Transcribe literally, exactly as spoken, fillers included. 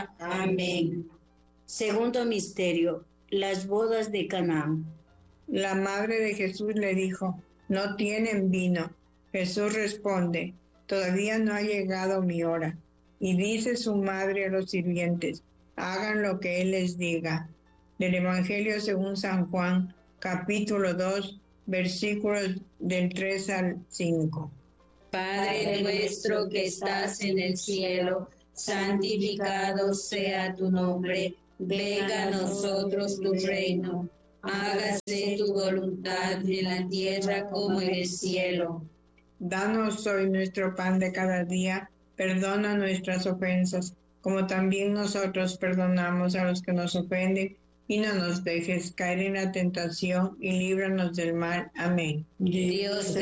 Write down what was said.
Amén. Segundo misterio, las bodas de Caná. La madre de Jesús le dijo: no tienen vino. Jesús responde: todavía no ha llegado mi hora. Y dice su madre a los sirvientes: hagan lo que él les diga. Del Evangelio según San Juan, capítulo dos, versículos del tres al cinco. Padre nuestro que estás en el cielo, santificado sea tu nombre. Venga a nosotros tu reino. Hágase tu voluntad en la tierra como en el cielo. Danos hoy nuestro pan de cada día. Perdona nuestras ofensas, como también nosotros perdonamos a los que nos ofenden. Y no nos dejes caer en la tentación, y líbranos del mal. Amén. Dios